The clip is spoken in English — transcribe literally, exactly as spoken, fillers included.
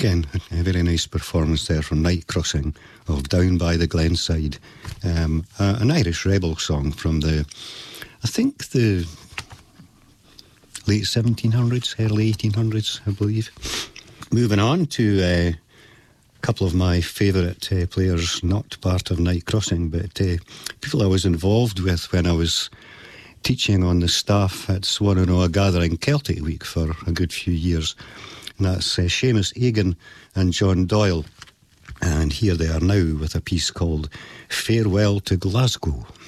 Again, a very nice performance there from Night Crossing of Down by the Glenside. Um, uh, an Irish rebel song from the, I think the late seventeen hundreds, early eighteen hundreds, I believe. Moving on to uh, a couple of my favourite uh, players, not part of Night Crossing, but uh, people I was involved with when I was teaching on the staff at Swannanoa Gathering Celtic Week for a good few years. And that's uh, Seamus Egan and John Doyle. And here they are now with a piece called Farewell to Glasgow.